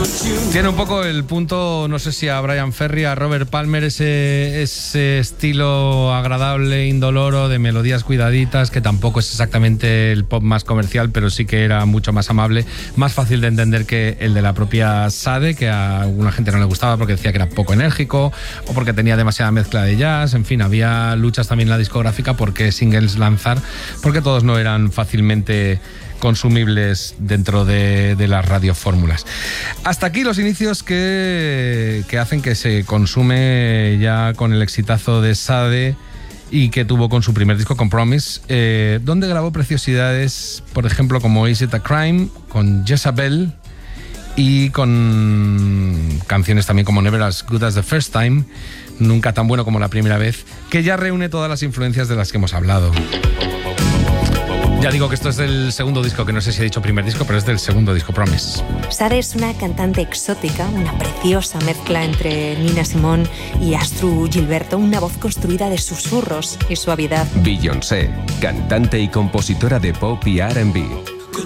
Tiene un poco el punto, no sé si a Brian Ferry, a Robert Palmer, ese estilo agradable, indoloro, de melodías cuidaditas, que tampoco es exactamente el pop más comercial, pero sí que era mucho más amable, más fácil de entender que el de la propia Sade, que a alguna gente no le gustaba porque decía que era poco enérgico o porque tenía demasiada mezcla de jazz. En fin, había luchas también en la discográfica por qué singles lanzar, porque todos no eran fácilmente consumibles dentro de las radiofórmulas. Hasta aquí los inicios que hacen que se consume ya con el exitazo de Sade y que tuvo con su primer disco, con Promise, donde grabó preciosidades, por ejemplo, como Is It a Crime, con Jezabel, y con canciones también como Never As Good As The First Time, Nunca Tan Bueno Como La Primera Vez, que ya reúne todas las influencias de las que hemos hablado. Ya digo que esto es del segundo disco, que no sé si he dicho primer disco, pero es del segundo disco, Promise. Sade es una cantante exótica, una preciosa mezcla entre Nina Simone y Astrud Gilberto, una voz construida de susurros y suavidad. Beyoncé, cantante y compositora de pop y R&B.